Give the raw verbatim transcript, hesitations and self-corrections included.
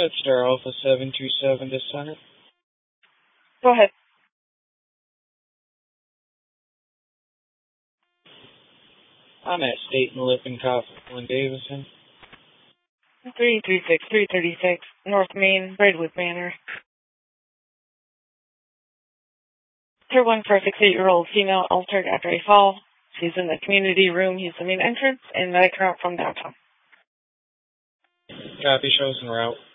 That's Star Alpha seven two seven to center. Go ahead. I'm at State and Lippincott in Davison. three three six, three thirty-six, North Main, Braidwood Manor. Third one for a six eight-year-old female altered after a fall. She's in the community room. He's the main entrance, and medic route from downtown. Copy, shows en route.